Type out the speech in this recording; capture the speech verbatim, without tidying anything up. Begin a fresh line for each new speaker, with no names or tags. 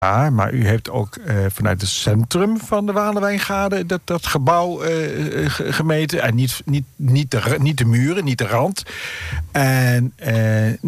Ja, maar u heeft ook uh, vanuit het centrum van de Walenwijngade dat, dat gebouw uh, gemeten. En niet, niet, niet, de, niet de muren, niet de rand. En uh,